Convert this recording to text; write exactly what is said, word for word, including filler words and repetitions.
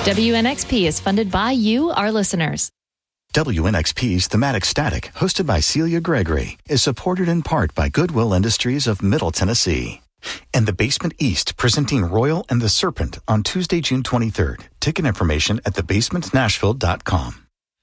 W N X P is funded by you, our listeners. W N X P's Thematic Static, hosted by Celia Gregory, is supported in part by Goodwill Industries of Middle Tennessee. And The Basement East, presenting Royal and the Serpent on Tuesday, June twenty-third. Ticket information at the basement nashville dot com.